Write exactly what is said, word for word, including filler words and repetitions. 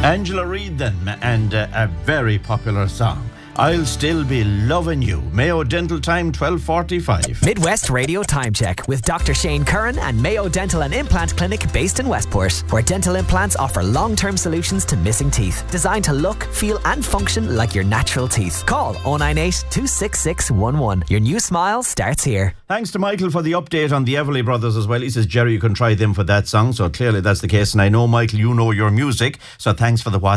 Angela Reid then, and uh, a very popular song, I'll Still Be Loving You. Mayo Dental Time, twelve forty-five. Midwest Radio Time Check with Doctor Shane Curran and Mayo Dental and Implant Clinic based in Westport, where dental implants offer long-term solutions to missing teeth, designed to look, feel and function like your natural teeth. Call oh nine eight, two six six one one. Your new smile starts here. Thanks to Michael for the update on the Everly Brothers as well. He says, Jerry, you can try them for that song. So clearly that's the case. And I know, Michael, you know your music. So thanks for the WhatsApp.